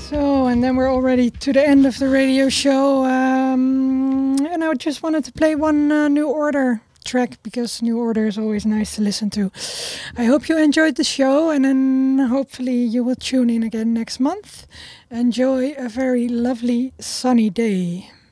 So, and then we're already to the end of the radio show. And I just wanted to play one New Order track because New Order is always nice to listen to. I hope you enjoyed the show, and then hopefully you will tune in again next month. Enjoy a very lovely sunny day.